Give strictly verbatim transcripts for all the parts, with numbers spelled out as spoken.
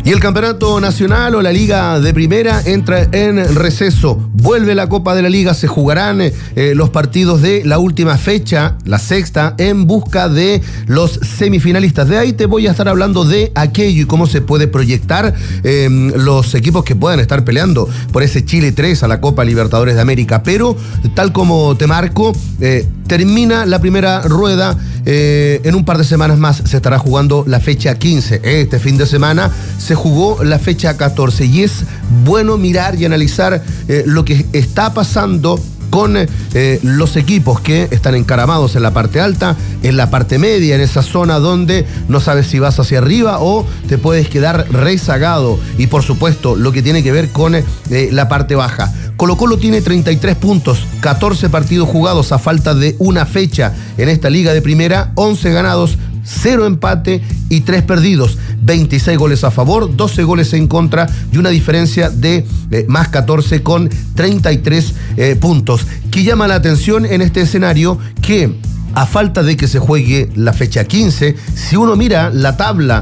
Y el campeonato nacional o la liga de primera entra en receso. Vuelve la Copa de la Liga, se jugarán eh, los partidos de la última fecha, la sexta, en busca de los semifinalistas. De ahí te voy a estar hablando de aquello y cómo se puede proyectar eh, los equipos que puedan estar peleando por ese Chile tres a la Copa Libertadores de América. Pero, tal como te marco, eh, termina la primera rueda. Eh, en un par de semanas más se estará jugando la fecha quince. Este fin de semana se jugó la fecha catorce y es bueno mirar y analizar eh, lo que está pasando con eh, los equipos que están encaramados en la parte alta, en la parte media, en esa zona donde no sabes si vas hacia arriba o te puedes quedar rezagado. Y por supuesto, lo que tiene que ver con eh, la parte baja. Colo-Colo tiene treinta y tres puntos, catorce partidos jugados a falta de una fecha en esta liga de primera, once ganados, cero empate y tres perdidos, veintiséis goles a favor, doce goles en contra y una diferencia de eh, más catorce con treinta y tres eh, puntos. ¿Qué llama la atención en este escenario? Que a falta de que se juegue la fecha quince, si uno mira la tabla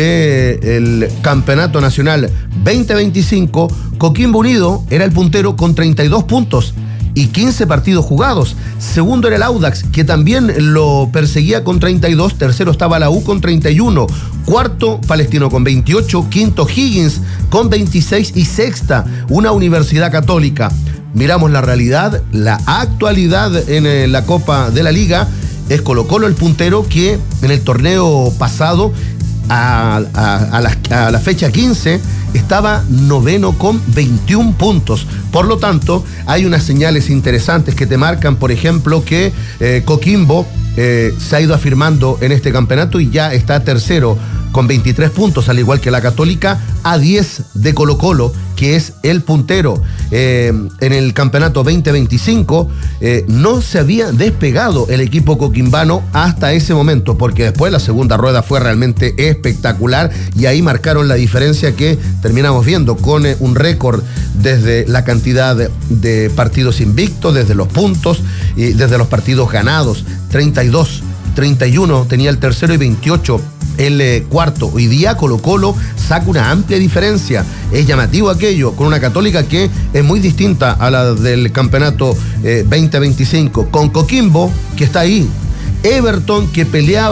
del Campeonato Nacional veinte veinticinco, Coquimbo Unido era el puntero con treinta y dos puntos y quince partidos jugados. Segundo era el Audax, que también lo perseguía con treinta y dos. Tercero estaba la U con treinta y uno. Cuarto, Palestino con veintiocho. Quinto, Higgins con veintiséis. Y sexta, una Universidad Católica. Miramos la realidad, la actualidad en la Copa de la Liga. Es Colo-Colo el puntero que en el torneo pasado, a, a, a, la, a la fecha quince, estaba noveno con veintiún puntos. Por lo tanto, hay unas señales interesantes que te marcan, por ejemplo, que eh, Coquimbo eh, se ha ido afirmando en este campeonato y ya está tercero con veintitrés puntos, al igual que la Católica, a diez de Colo-Colo, que es el puntero. Eh, en el campeonato veinte veinticinco eh, no se había despegado el equipo coquimbano hasta ese momento, porque después la segunda rueda fue realmente espectacular y ahí marcaron la diferencia que terminamos viendo con eh, un récord desde la cantidad de, de partidos invictos, desde los puntos y desde los partidos ganados. treinta y dos, treinta y uno tenía el tercero y veintiocho el eh, cuarto. Hoy día Colo-Colo saca una amplia diferencia. Es llamativo aquello, con una Católica que es muy distinta a la del campeonato eh, veinte veinticinco, con Coquimbo, que está ahí, Everton, que peleaba